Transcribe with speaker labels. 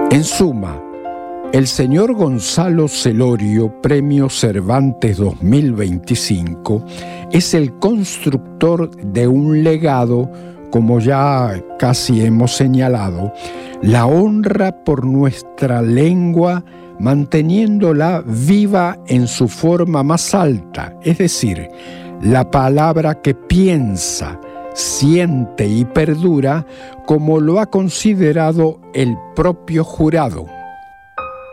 Speaker 1: En suma, el señor Gonzalo Celorio, Premio Cervantes 2025, es el constructor de un legado, como ya casi hemos señalado, la honra por nuestra lengua, manteniéndola viva en su forma más alta, es decir, la palabra que piensa, siente y perdura, como lo ha considerado el propio jurado.